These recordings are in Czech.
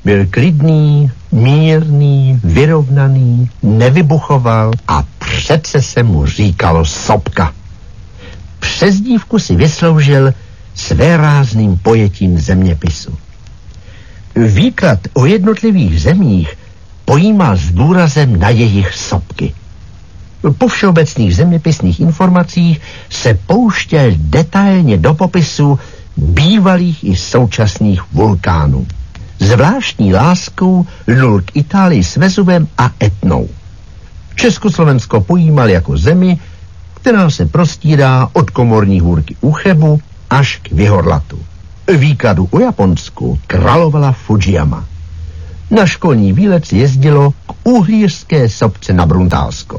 Byl klidný, mírný, vyrovnaný, nevybuchoval a přece se mu říkalo Sopka. Přezdívku si vysloužil svérázným pojetím zeměpisu. Výklad o jednotlivých zemích pojímal s důrazem na jejich sopky. Po všeobecných zeměpisných informacích se pouštěl detailně do popisu bývalých i současných vulkánů. Zvláštní láskou lnul k Itálii s Vezuvem a Etnou. Československo pojímal jako zemi, která se prostírá od komorní hůrky u Chebu až k Vyhorlatu. Výkladu o Japonsku královala Fujiyama. Na školní výlet se jezdilo k uhlířské sopce na Bruntálsko.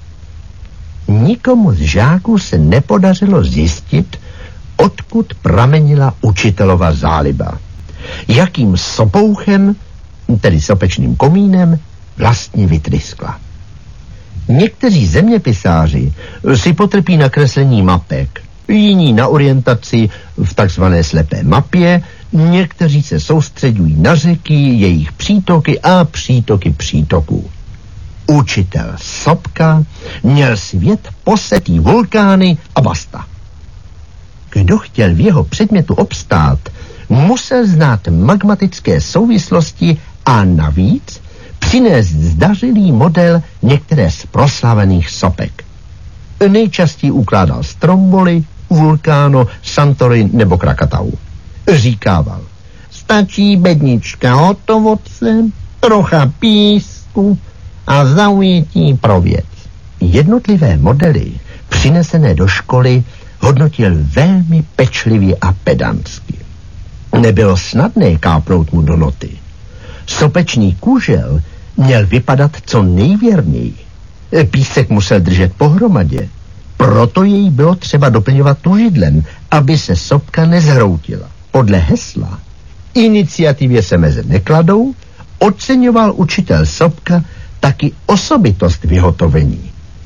Nikomu z žáků se nepodařilo zjistit, odkud pramenila učitelova záliba. Jakým sopouchem, tedy sopečným komínem, vlastně vytryskla. Někteří zeměpisáři si potrpí na kreslení mapek, jiní na orientaci v takzvané slepé mapě, někteří se soustředují na řeky, jejich přítoky a přítoky přítoků. Učitel Sopka měl svět posetý vulkány a basta. Kdo chtěl v jeho předmětu obstát, musel znát magmatické souvislosti a navíc přinést zdařilý model některé z proslavených sopek. Nejčastěji ukládal Stromboli, Vulkáno, Santorin nebo Krakatau. Říkával, stačí bednička hotovoce, trocha písku a zaujetí pro věc. Jednotlivé modely přinesené do školy hodnotil velmi pečlivě a pedantsky. Nebylo snadné kápnout mu do noty. Sopečný kužel měl vypadat co nejvěrněji. Písek musel držet pohromadě, proto jej bylo třeba doplňovat tužidlem, aby se sopka nezhroutila. Podle hesla iniciativě se meze nekladou, oceňoval učitel Sopka taky osobitost vyhotovení.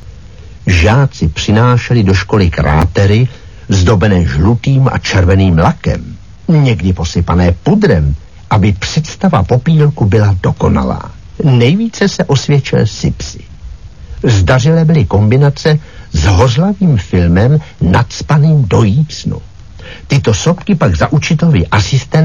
Žáci přinášeli do školy krátery zdobené žlutým a červeným lakem, někdy posypané pudrem, aby představa popílku byla dokonalá. Nejvíce se osvědčil Sipsy. Zdařilé byly kombinace s hořlavým filmem nacpaným do jícnu. Tyto sopky pak za učitelový asistent